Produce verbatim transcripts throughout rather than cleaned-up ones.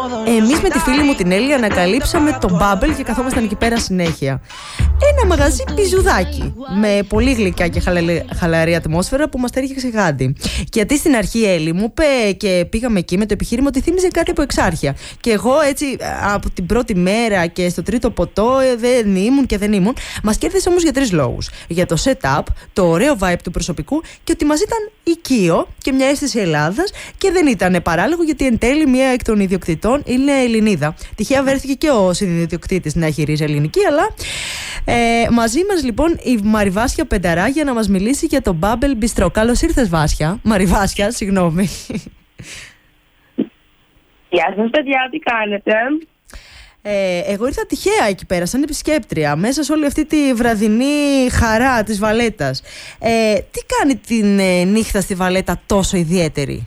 Εμείς με τη φίλη μου την Έλλη ανακαλύψαμε το Bubble και καθόμασταν εκεί πέρα συνέχεια. Ένα μαγαζί πιζουδάκι με πολύ γλυκιά και χαλαρή ατμόσφαιρα που μας τα έριξε γάντι. Γιατί στην αρχή η Έλλη μου είπε και πήγαμε εκεί με το επιχείρημα ότι θύμιζε κάτι από Εξάρχεια. Και εγώ έτσι από την πρώτη μέρα και στο τρίτο ποτό δεν ήμουν και δεν ήμουν. Μας κέρδισε όμως για τρεις λόγους. Για το setup, το ωραίο vibe του προσωπικού και ότι μας ήταν οικείο και μια αίσθηση Ελλάδας και δεν ήταν παράλογο γιατί εν τέλει μία εκ των ιδιοκτητών είναι Ελληνίδα. Τυχαία βρέθηκε και ο συνδιοκτήτης να έχει ρίζα ελληνική, αλλά ε, μαζί μας λοιπόν η Μαριβάσια Πενταρά για να μας μιλήσει για το Bubble Bistro. Καλώς ήρθες, Βάσια. Μαριβάσια, συγγνώμη. Γεια σας, παιδιά, τι κάνετε? Ε, εγώ ήρθα τυχαία εκεί πέρα, σαν επισκέπτρια, μέσα σε όλη αυτή τη βραδινή χαρά της Βαλέτας. Ε, τι κάνει την ε, νύχτα στη Βαλέτα τόσο ιδιαίτερη?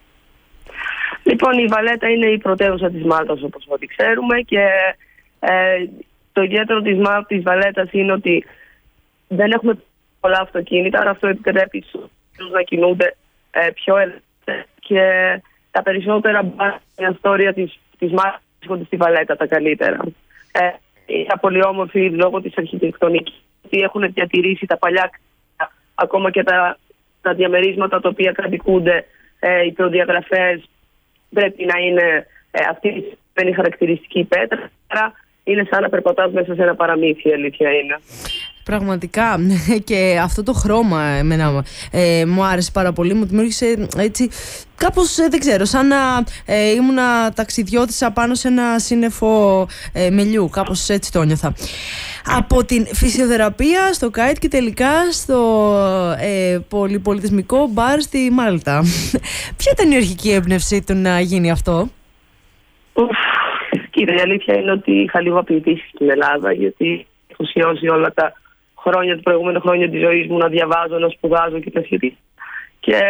Λοιπόν, η Βαλέτα είναι η πρωτεύουσα της Μάλτας, όπως ό,τι ξέρουμε, και ε, το ιδιαίτερο της, της Βαλέτας είναι ότι δεν έχουμε πολλά αυτοκίνητα, άρα αυτό επιτρέπει στους να κινούνται ε, πιο ελεύθερα και τα περισσότερα μπαρ στην ιστορία της, της Μάλτας βρίσκονται στη Βαλέτα τα καλύτερα. Ε, είναι πολύ όμορφη λόγω της αρχιτεκτονικής, ότι έχουν διατηρήσει τα παλιά, ακόμα και τα, τα διαμερίσματα τα οποία κατοικούνται, ε, οι προδιαγραφές πρέπει να είναι ε, αυτή η χαρακτηριστική πέτρα. Άρα είναι σαν να περπατάς μέσα σε ένα παραμύθι, η αλήθεια είναι. Πραγματικά, και αυτό το χρώμα εμένα ε, μου άρεσε πάρα πολύ, μου δημιούργησε έτσι κάπως, ε, δεν ξέρω, σαν να ε, ήμουνα ταξιδιώτησα πάνω σε ένα σύννεφο ε, μελιού, κάπως έτσι το νιώθα. Από την φυσιοθεραπεία στο κάιτ και τελικά στο ε, πολυπολιτισμικό μπαρ στη Μάλτα. Ποια ήταν η αρχική έμπνευση του να γίνει αυτό? Ουφ, κοίτα, η αλήθεια είναι ότι είχα λίγο απειλητήσει στην Ελλάδα, γιατί έχω σιώσει όλα τα χρόνια, τα προηγούμενα χρόνια της ζωής μου να διαβάζω, να σπουδάζω και τα σχετικά. Και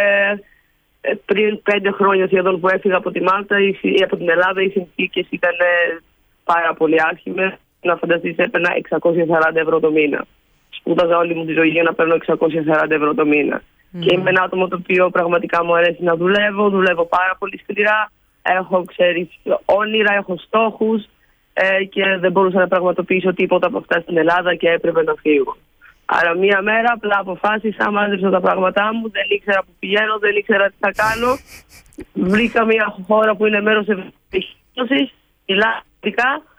πριν πέντε χρόνια σχεδόν που έφυγα από τη Μάλτα ή από την Ελλάδα, οι συνθήκες ήταν πάρα πολύ άσχημες. Να φανταστείς, έπαιρνα εξακόσια σαράντα ευρώ το μήνα. Σπούδαζα όλη μου τη ζωή για να παίρνω εξακόσια σαράντα ευρώ το μήνα. Mm. Και είμαι ένα άτομο το οποίο πραγματικά μου αρέσει να δουλεύω, δουλεύω πάρα πολύ σκληρά. Έχω, ξέρεις, όνειρα, έχω στόχους ε, και δεν μπορούσα να πραγματοποιήσω τίποτα από αυτά στην Ελλάδα και έπρεπε να φύγω. Άρα μία μέρα απλά αποφάσισα, μάζεψα τα πράγματά μου, δεν ήξερα που πηγαίνω, δεν ήξερα τι θα κάνω. Βρήκα μια χώρα που είναι μέρος ευρωπαϊκής, μιλάω αγγλικά